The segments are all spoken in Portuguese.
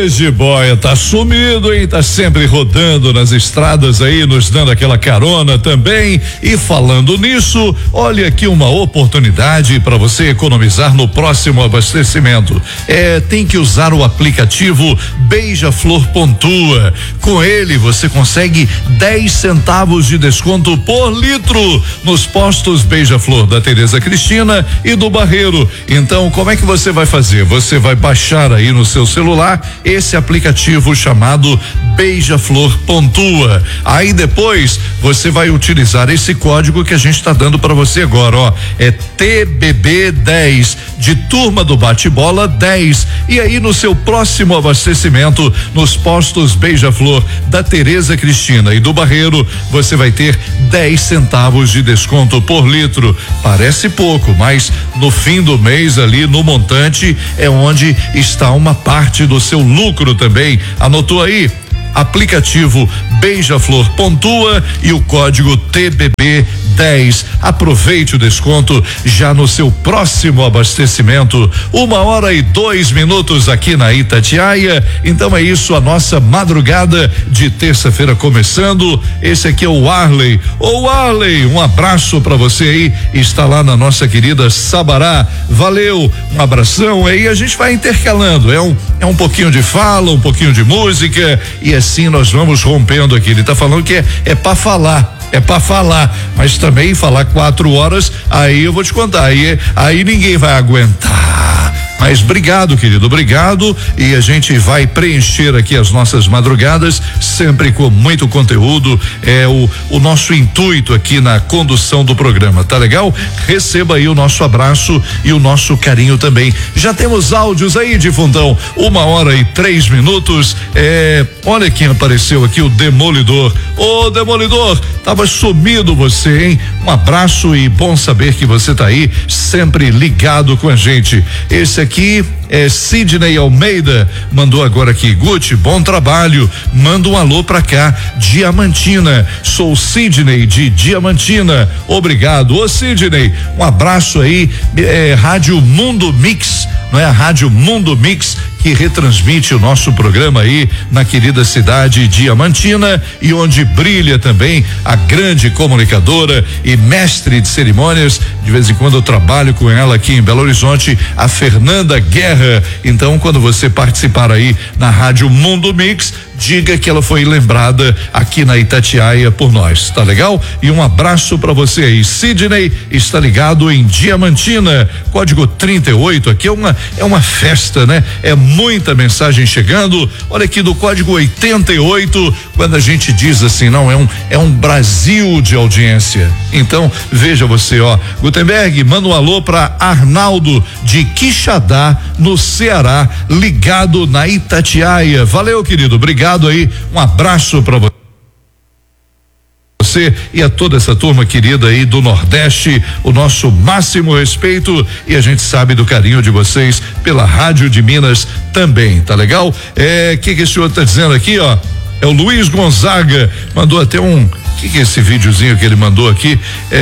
Jiboia, tá sumido, hein? Tá sempre rodando nas estradas aí, nos dando aquela carona também. E falando nisso, olha aqui uma oportunidade para você economizar no próximo abastecimento. Tem que usar o aplicativo Beija-Flor Pontua. Com ele você consegue 10 centavos de desconto por litro nos postos Beija-Flor da Tereza Cristina e do Barreiro. Então, como é que você vai fazer? Você vai baixar aí no seu celular esse aplicativo chamado Beija-Flor Pontua. Aí depois você vai utilizar esse código que a gente está dando para você agora, ó. É TBB10 de Turma do Bate-Bola 10. E aí no seu próximo abastecimento nos postos Beija-Flor da Tereza Cristina e do Barreiro, você vai ter 10 centavos de desconto por litro. Parece pouco, mas no fim do mês ali no montante é onde está uma parte do seu lucro também. Anotou aí? Aplicativo Beija-Flor Pontua e o código TBB10. Aproveite o desconto já no seu próximo abastecimento. 1h02 aqui na Itatiaia. Então é isso, a nossa madrugada de terça-feira começando. Esse aqui é o Arley. Ô Arley, um abraço pra você aí. Está lá na nossa querida Sabará. Valeu, um abração aí. A gente vai intercalando. É um pouquinho de fala, um pouquinho de música e assim nós vamos rompendo aqui. Ele tá falando que é pra falar. É pra falar, mas também falar 4 horas, aí eu vou te contar, aí ninguém vai aguentar. Mas obrigado, querido, obrigado, e a gente vai preencher aqui as nossas madrugadas, sempre com muito conteúdo, o nosso intuito aqui na condução do programa, tá legal? Receba aí o nosso abraço e o nosso carinho também. Já temos áudios aí de fundão, 1h03. Olha quem apareceu aqui, o Demolidor. Ô Demolidor, tava sumido você, hein? Um abraço e bom saber que você tá aí, sempre ligado com a gente. Esse aqui é Sidney Almeida, mandou agora aqui: Guti, bom trabalho, manda um alô pra cá, Diamantina, sou Sidney de Diamantina, obrigado. Ô Sidney, um abraço aí, Rádio Mundo Mix, não é a Rádio Mundo Mix que retransmite o nosso programa aí na querida cidade Diamantina, e onde brilha também a grande comunicadora e mestre de cerimônias, de vez em quando eu trabalho com ela aqui em Belo Horizonte, a Fernanda Guerra. Então, quando você participar aí na Rádio Mundo Mix, diga que ela foi lembrada aqui na Itatiaia por nós, tá legal? E um abraço pra você aí. Sidney está ligado em Diamantina, código 38, aqui é uma festa, né? É muita mensagem chegando. Olha aqui do código 88, quando a gente diz assim, não, é um Brasil de audiência. Então, veja você, ó, Gutenberg, manda um alô pra Arnaldo de Quixadá, no Ceará, ligado na Itatiaia. Valeu, querido, obrigado aí, um abraço pra você e a toda essa turma querida aí do Nordeste, o nosso máximo respeito, e a gente sabe do carinho de vocês pela Rádio de Minas também, tá legal? Que esse senhor tá dizendo aqui, ó? É o Luiz Gonzaga, mandou até que é esse videozinho que ele mandou aqui?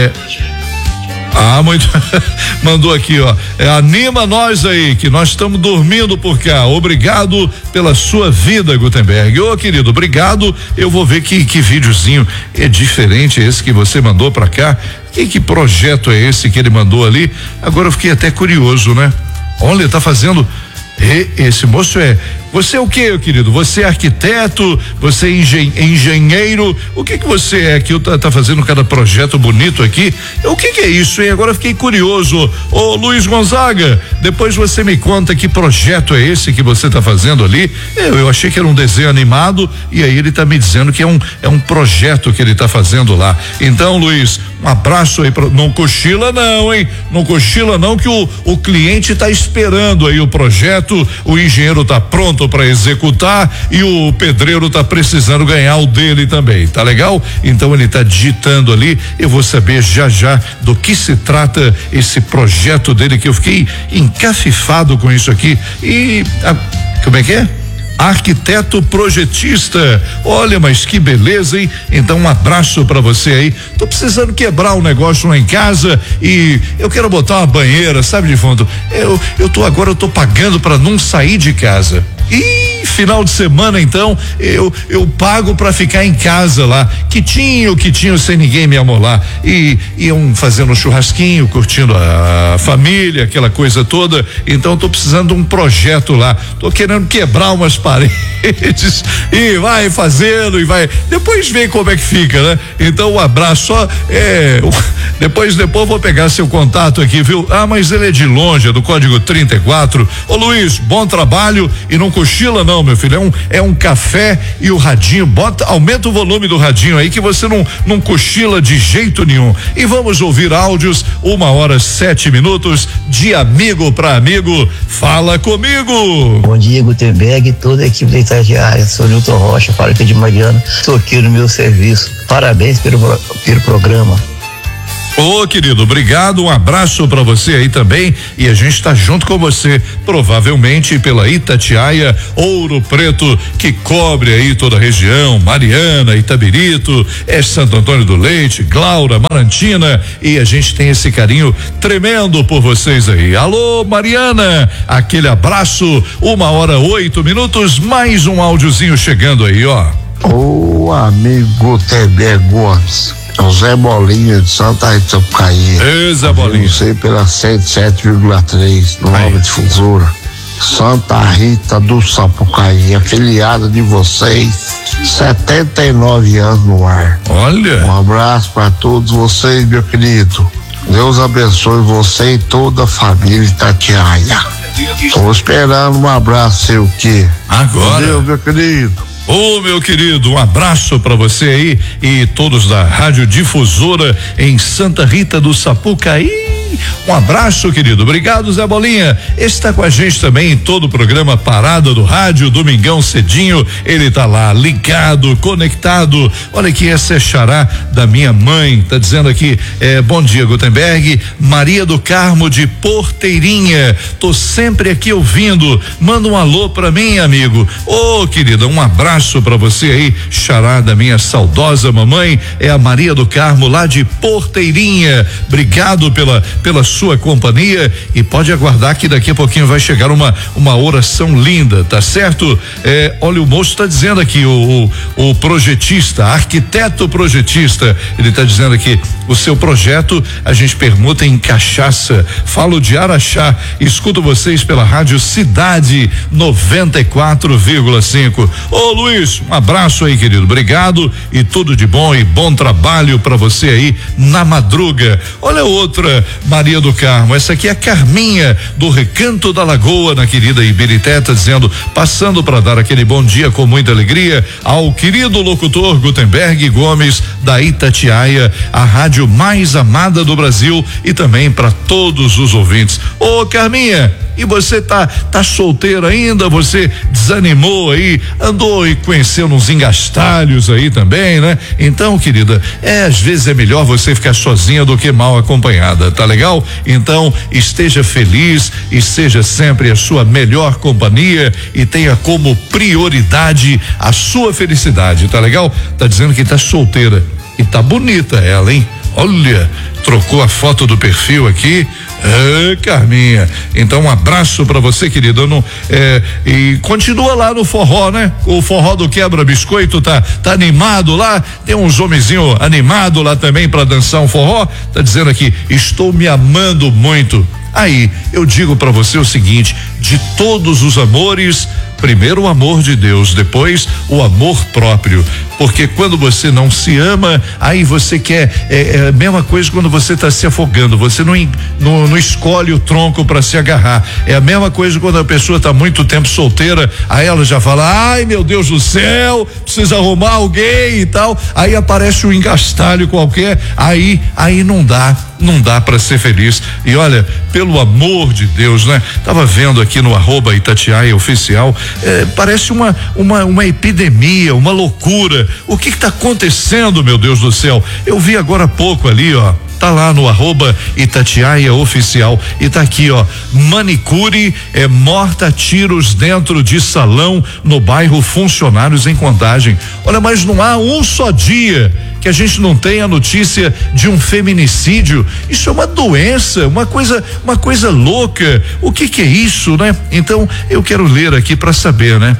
Muito. Mandou aqui, ó. Anima nós aí, que nós estamos dormindo por cá. Obrigado pela sua vida, Gutenberg. Ô, querido, obrigado. Eu vou ver que videozinho é diferente esse que você mandou pra cá. Que projeto é esse que ele mandou ali? Agora eu fiquei até curioso, né? Olha, tá fazendo. Esse moço você é o quê, querido? Você é arquiteto? Você é engenheiro? O que você é que tá fazendo cada projeto bonito aqui? O que é isso, hein? Agora fiquei curioso. Ô Luiz Gonzaga, depois você me conta que projeto é esse que você tá fazendo ali. Eu achei que era um desenho animado e aí ele tá me dizendo que é um projeto que ele tá fazendo lá. Então, Luiz, um abraço aí não cochila não, hein? Não cochila não, que o cliente tá esperando aí o projeto, o engenheiro tá pronto para executar e o pedreiro tá precisando ganhar o dele também, tá legal? Então ele tá digitando ali, eu vou saber já do que se trata esse projeto dele, que eu fiquei encafifado com isso aqui. E como é que é? arquiteto projetista. Olha, mas que beleza, hein? Então um abraço pra você aí. Tô precisando quebrar um negócio lá em casa e eu quero botar uma banheira, sabe, de fundo? Eu tô pagando pra não sair de casa. E final de semana, então, eu pago pra ficar em casa lá, quietinho, sem ninguém me amolar. E iam fazendo um churrasquinho, curtindo a família, aquela coisa toda. Então, tô precisando de um projeto lá. Tô querendo quebrar umas paredes e vai fazendo e vai. Depois vê como é que fica, né? Então, um abraço. Depois vou pegar seu contato aqui, viu? Ah, mas ele é de longe, é do código 34. Ô Luiz, bom trabalho e não cochila não, meu filho, é um café e o radinho, aumenta o volume do radinho aí que você não cochila de jeito nenhum. E vamos ouvir áudios, 1h07, de amigo para amigo. Fala comigo. Bom dia, Gutenberg, toda a equipe da Itagiaia. Sou Nilton Rocha, falo aqui de Mariana, estou aqui no meu serviço. Parabéns pelo programa. Ô, querido, obrigado, um abraço pra você aí também, e a gente tá junto com você, provavelmente pela Itatiaia, Ouro Preto, que cobre aí toda a região, Mariana, Itabirito, Santo Antônio do Leite, Glaura, Marantina, e a gente tem esse carinho tremendo por vocês aí. Alô, Mariana, aquele abraço, 1h08, mais um áudiozinho chegando aí, ó. Ô, amigo Gutenberg Gomes, Zé Bolinha de Santa Rita do Sapucaí. Zé Bolinha. Você pela 107,3 Nova Difusora. Santa Rita do Sapucaí, afiliada de vocês, 79 anos no ar. Olha. Um abraço para todos vocês, meu querido. Deus abençoe você e toda a família Itatiaia. Estou esperando um abraço seu aqui. Agora. Deus, meu querido. Ô, meu querido, um abraço pra você aí e todos da Rádio Difusora em Santa Rita do Sapucaí. Um abraço, querido. Obrigado, Zé Bolinha. Está com a gente também em todo o programa Parada do Rádio, domingão cedinho. Ele tá lá ligado, conectado. Olha aqui, essa é xará da minha mãe. Tá dizendo aqui, bom dia, Gutenberg. Maria do Carmo de Porteirinha. Tô sempre aqui ouvindo. Manda um alô pra mim, amigo. Ô, querida, um abraço pra você aí, xará da minha saudosa mamãe. É a Maria do Carmo lá de Porteirinha. Obrigado pela sua companhia e pode aguardar que daqui a pouquinho vai chegar uma oração linda, tá certo? Olha, o moço tá dizendo aqui, o projetista, arquiteto projetista, ele tá dizendo aqui, o seu projeto a gente permuta em cachaça. Falo de Araxá, escuto vocês pela Rádio Cidade 94,5. Ô Luiz, um abraço aí, querido, obrigado e tudo de bom e bom trabalho pra você aí na madruga. Olha outra, Maria do Carmo, essa aqui é a Carminha do Recanto da Lagoa, na querida Ibirité, tá dizendo, passando para dar aquele bom dia com muita alegria ao querido locutor Gutenberg Gomes da Itatiaia, a rádio mais amada do Brasil, e também para todos os ouvintes. Ô, Carminha, e você tá solteira ainda? Você desanimou aí, andou e conheceu uns engastalhos aí também, né? Então, querida, às vezes é melhor você ficar sozinha do que mal acompanhada, tá legal? Então, esteja feliz e seja sempre a sua melhor companhia e tenha como prioridade a sua felicidade, tá legal? Tá dizendo que tá solteira e tá bonita ela, hein? Olha, trocou a foto do perfil aqui. Carminha, então um abraço pra você, querida. E continua lá no forró, né? O forró do Quebra Biscoito tá animado lá, tem uns homenzinho animado lá também pra dançar um forró. Tá dizendo aqui, estou me amando muito. Aí, eu digo pra você o seguinte, de todos os amores, primeiro o amor de Deus, depois o amor próprio, porque quando você não se ama, aí você quer, a mesma coisa quando você está se afogando, você não escolhe o tronco para se agarrar, é a mesma coisa quando a pessoa está muito tempo solteira, aí ela já fala, ai meu Deus do céu, precisa arrumar alguém e tal, aí aparece um engastalho qualquer, aí não dá para ser feliz. E olha, pelo amor de Deus, né? Tava vendo aqui no @Itatiaia oficial, parece uma epidemia, uma loucura. O que tá acontecendo, meu Deus do céu? Eu vi agora há pouco ali, ó, tá lá no @Itatiaia Oficial e tá aqui, ó, manicure morta a tiros dentro de salão no bairro Funcionários em Contagem. Olha, mas não há um só dia que a gente não tenha a notícia de um feminicídio. Isso é uma doença, uma coisa louca. O que é isso, né? Então, eu quero ler aqui para saber, né?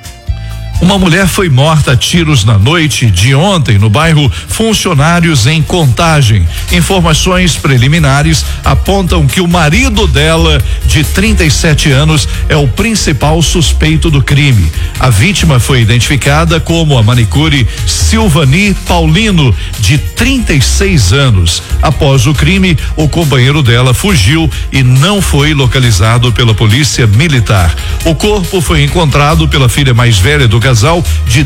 Uma mulher foi morta a tiros na noite de ontem no bairro Funcionários em Contagem. Informações preliminares apontam que o marido dela, de 37 anos, é o principal suspeito do crime. A vítima foi identificada como a manicure Silvani Paulino, de 36 anos. Após o crime, o companheiro dela fugiu e não foi localizado pela polícia militar. O corpo foi encontrado pela filha mais velha do casal, de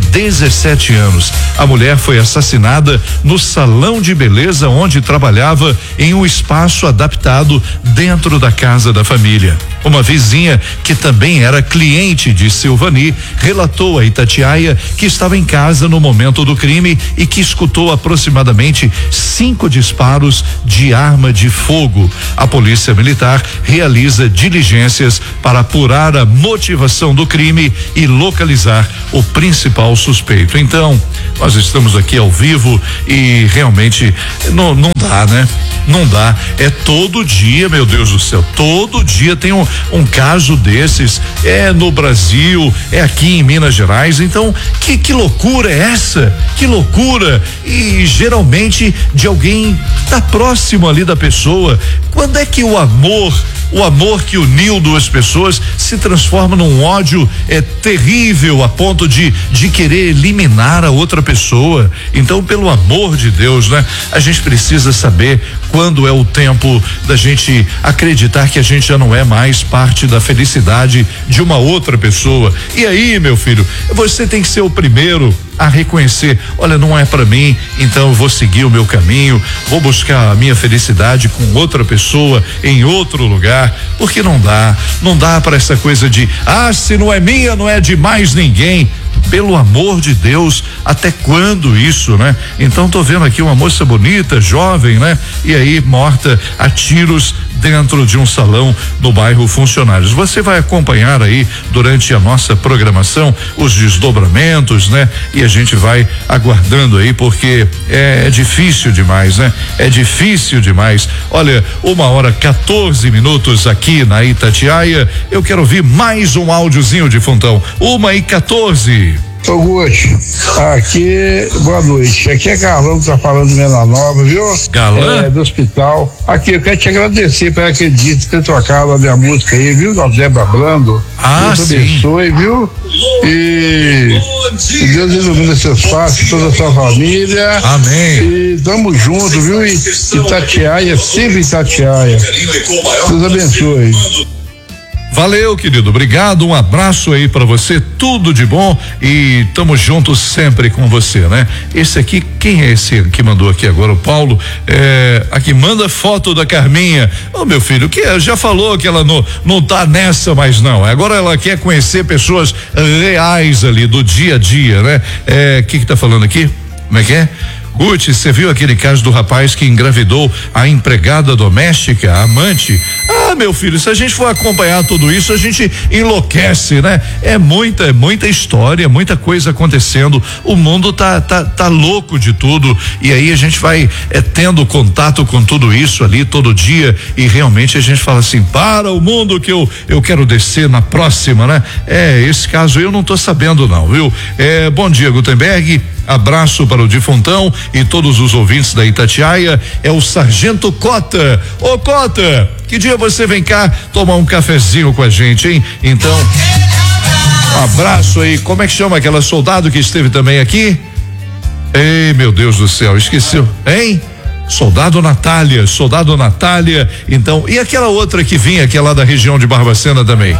17 anos. A mulher foi assassinada no salão de beleza onde trabalhava, em um espaço adaptado dentro da casa da família. Uma vizinha, que também era cliente de Silvani, relatou a Itatiaia que estava em casa no momento do crime e que escutou aproximadamente 5 disparos de arma de fogo. A polícia militar realiza diligências para apurar a motivação do crime e localizar o principal suspeito. Então, nós estamos aqui ao vivo e realmente não dá, né? Não dá. É todo dia, meu Deus do céu, todo dia tem um caso desses. É no Brasil, é aqui em Minas Gerais. Então, que loucura é essa? Que loucura! E geralmente de alguém tá próximo ali da pessoa. Quando é que o amor que uniu duas pessoas se transforma num ódio terrível a ponto de querer eliminar a outra pessoa? Então, pelo amor de Deus, né? A gente precisa saber quando é o tempo da gente acreditar que a gente já não é mais parte da felicidade de uma outra pessoa. E aí, meu filho, você tem que ser o primeiro a reconhecer, olha, não é para mim, então eu vou seguir o meu caminho, vou buscar a minha felicidade com outra pessoa em outro lugar, porque não dá para essa coisa de, se não é minha, não é de mais ninguém. Pelo amor de Deus, até quando isso, né? Então tô vendo aqui uma moça bonita, jovem, né? E aí morta a tiros dentro de um salão no bairro Funcionários. Você vai acompanhar aí durante a nossa programação os desdobramentos, né? E a gente vai aguardando aí, porque é difícil demais, né? É difícil demais. Olha, 1h14 aqui na Itatiaia. Eu quero ouvir mais um áudiozinho de Fontão. 1h14. Ô Guti, aqui, boa noite. Aqui é Galão que tá falando de Mena Nova, viu? Galã? Do hospital. Aqui, eu quero te agradecer por aquele dia de ter tocado a minha música aí, viu? Da Débora Brando. Deus abençoe, viu? E Deus ilumina seus passos, toda a sua família. Amém. E tamo junto, viu? E Itatiaia, sempre Itatiaia. Deus abençoe. Valeu, querido, obrigado, um abraço aí pra você, tudo de bom e tamo juntos sempre com você, né? Esse aqui, quem é esse que mandou aqui agora? O Paulo, aqui manda foto da Carminha. Ô, meu filho, que já falou que ela não tá nessa mais não, agora ela quer conhecer pessoas reais ali do dia a dia, né? Que tá falando aqui? Como é que é? Guti, você viu aquele caso do rapaz que engravidou a empregada doméstica, a amante? Meu filho, se a gente for acompanhar tudo isso, a gente enlouquece, né? É muita história, muita coisa acontecendo. O mundo tá louco de tudo. E aí a gente vai tendo contato com tudo isso ali todo dia. E realmente a gente fala assim: para o mundo que eu quero descer na próxima, né? Esse caso eu não tô sabendo, não, viu? Bom dia, Gutenberg. Abraço para o Difontão e todos os ouvintes da Itatiaia. É o Sargento Cota. Ô Cota, que dia você vem cá tomar um cafezinho com a gente, hein? Então, um abraço aí. Como é que chama aquela soldado que esteve também aqui? Ei, meu Deus do céu, esqueceu, hein? Soldado Natália. Então, e aquela outra que vinha, que é lá da região de Barbacena também?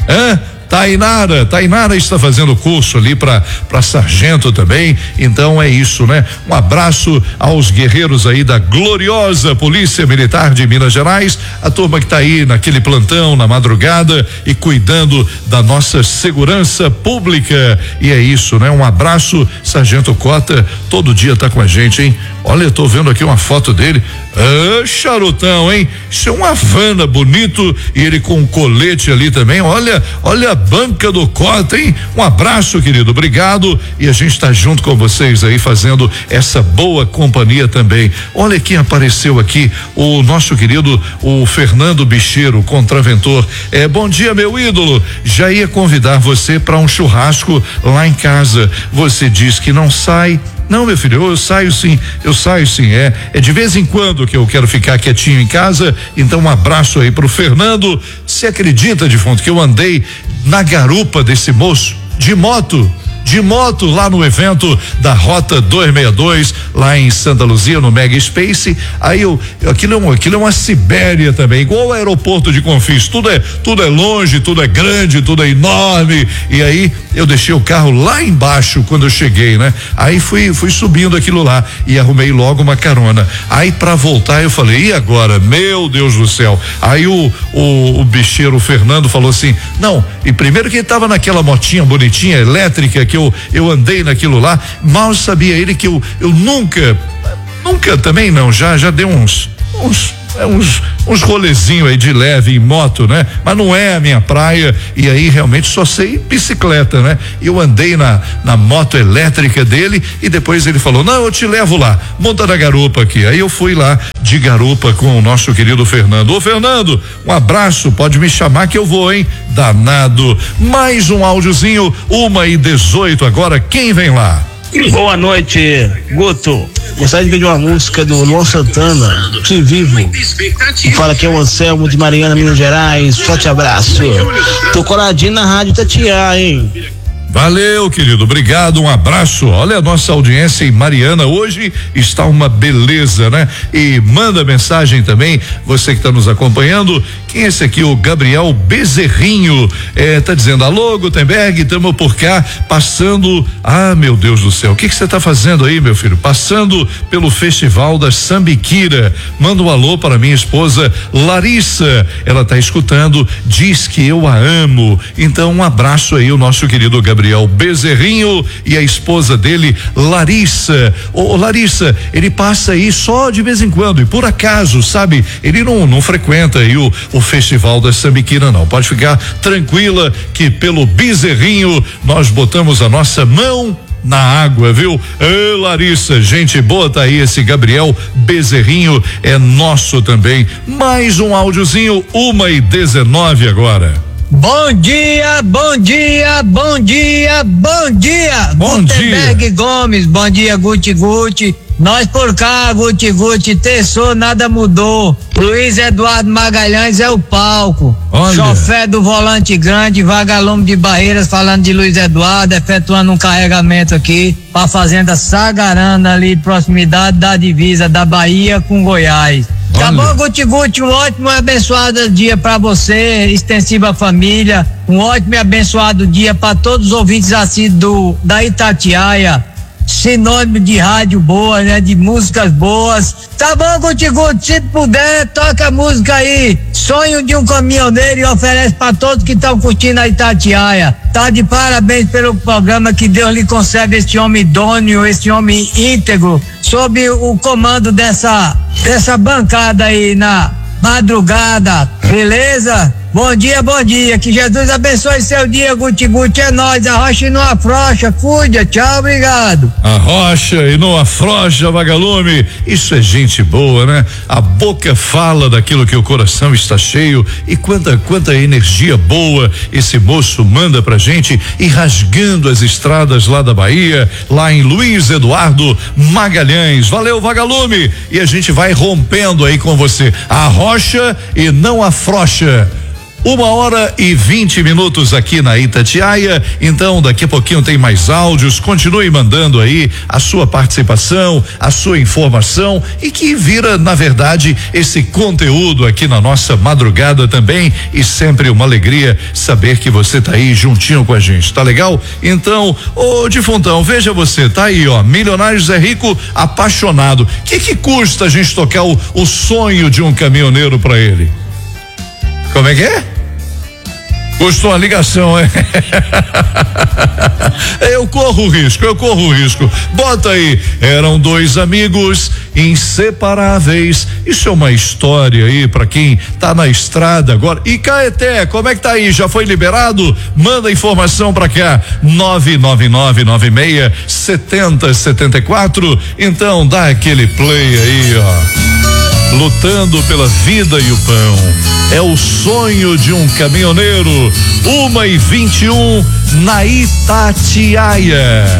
Tainara está fazendo curso ali para sargento também. Então é isso, né? Um abraço aos guerreiros aí da gloriosa Polícia Militar de Minas Gerais, a turma que tá aí naquele plantão na madrugada e cuidando da nossa segurança pública. E é isso, né? Um abraço, Sargento Cota, todo dia tá com a gente, hein? Olha, eu tô vendo aqui uma foto dele. Charutão, hein? Isso é um Havana bonito e ele com um colete ali também. Olha a banca do Cota, hein? Um abraço, querido. Obrigado. E a gente tá junto com vocês aí fazendo essa boa companhia também. Olha quem apareceu aqui, o nosso querido, o Fernando Bicheiro, contraventor. Bom dia, meu ídolo. Já ia convidar você para um churrasco lá em casa. Você diz que não sai. Não, meu filho, eu saio sim. É de vez em quando que eu quero ficar quietinho em casa. Então um abraço aí pro Fernando. Você acredita, defunto, que eu andei na garupa desse moço de moto lá no evento da Rota 262 lá em Santa Luzia, no Mega Space. Aí aquilo é uma Sibéria também, igual o aeroporto de Confins, tudo é longe, tudo é grande, tudo é enorme. E aí eu deixei o carro lá embaixo quando eu cheguei, né? Aí fui subindo aquilo lá e arrumei logo uma carona. Aí pra voltar eu falei, e agora? Meu Deus do céu. Aí o bicheiro, o Fernando, falou assim, não, e primeiro que ele tava naquela motinha bonitinha, elétrica, que eu andei naquilo lá, mal sabia ele que eu nunca também não, já dei uns rolezinhos aí de leve em moto, né? Mas não é a minha praia, e aí realmente só sei bicicleta, né? Eu andei na moto elétrica dele e depois ele falou, não, eu te levo lá, monta na garupa aqui. Aí eu fui lá de garupa com o nosso querido Fernando. Ô Fernando, um abraço, pode me chamar que eu vou, hein? Danado. Mais um áudiozinho, 1:18 agora, quem vem lá? Boa noite, Guto. Gostaria de pedir uma música do Luan Santana, Te Vivo. Fala que é o Anselmo de Mariana, Minas Gerais. Forte abraço. Tô coladinho na Rádio Itatiaia, hein? Valeu, querido, obrigado, um abraço. Olha a nossa audiência em Mariana hoje está uma beleza, né? E manda mensagem também, você que está nos acompanhando. Quem é esse aqui? O Gabriel Bezerrinho, tá dizendo, alô Gutenberg, tamo por cá, passando, meu Deus do céu, o que você tá fazendo aí, meu filho? Passando pelo Festival da Sambiquira. Manda um alô para minha esposa Larissa, ela tá escutando, diz que eu a amo. Então um abraço aí, o nosso querido Gabriel Bezerrinho e a esposa dele, Larissa. Ô Larissa, ele passa aí só de vez em quando e por acaso, sabe, ele não frequenta aí o Festival da Sambiquira, não. Pode ficar tranquila que pelo Bezerrinho nós botamos a nossa mão na água, viu? Larissa, gente boa, tá aí esse Gabriel Bezerrinho, é nosso também. Mais um áudiozinho, 1:19 agora. Bom dia. Gutenberg Gomes, bom dia, Guti. Nós por cá, Guti, terçou, nada mudou. Luiz Eduardo Magalhães é o palco. Olha. Chofé do Volante Grande, vagalume de Barreiras, falando de Luiz Eduardo, efetuando um carregamento aqui pra fazenda Sagarana, ali, proximidade da divisa da Bahia com Goiás. Olha. Tá bom, Guti, um ótimo e abençoado dia pra você, extensiva família, um ótimo e abençoado dia pra todos os ouvintes assíduos da Itatiaia, sinônimo de rádio boa, né? De músicas boas. Tá bom, Guti, se puder, toca a música aí, Sonho de um Caminhoneiro, e oferece pra todos que estão curtindo a Itatiaia. Tá de parabéns pelo programa, que Deus lhe concede esse homem idôneo, esse homem íntegro, sob o comando dessa bancada aí na madrugada, beleza? Bom dia, que Jesus abençoe seu dia, Guti, é nóis, arrocha e não afrouxa, cuida, tchau, obrigado. Arrocha e não afrouxa, vagalume, isso é gente boa, né? A boca fala daquilo que o coração está cheio, e quanta energia boa esse moço manda pra gente, e rasgando as estradas lá da Bahia, lá em Luiz Eduardo Magalhães. Valeu, vagalume, e a gente vai rompendo aí com você, arrocha e não afrouxa. 1:20 aqui na Itatiaia. Então daqui a pouquinho tem mais áudios, continue mandando aí a sua participação, a sua informação, e que vira na verdade esse conteúdo aqui na nossa madrugada também, e sempre uma alegria saber que você tá aí juntinho com a gente, tá legal? Então, ô defuntão, veja você, tá aí ó, Milionários é Rico apaixonado, que custa a gente tocar o sonho de um caminhoneiro pra ele? Como é que é? Custou a ligação, é? Eu corro o risco. Bota aí, eram dois amigos inseparáveis. Isso é uma história aí pra quem tá na estrada agora. E Caeté, como é que tá aí? Já foi liberado? Manda informação pra cá, 999967074. Então dá aquele play aí, ó. Lutando pela vida e o pão. É o sonho de um caminhoneiro. 1h21 na Itatiaia.